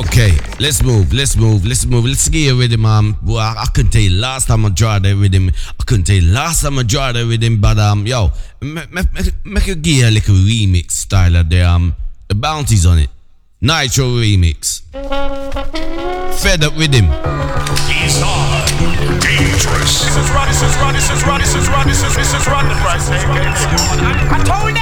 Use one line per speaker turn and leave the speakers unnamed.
Okay, let's move. Let's get you with him, boy, I couldn't tell you last time I tried that with him. But yo, make you give a little remix style of the bounties on it. Nitro remix. Fed up with him.
He's on. Dangerous.
This is Roddy the Price. I told you.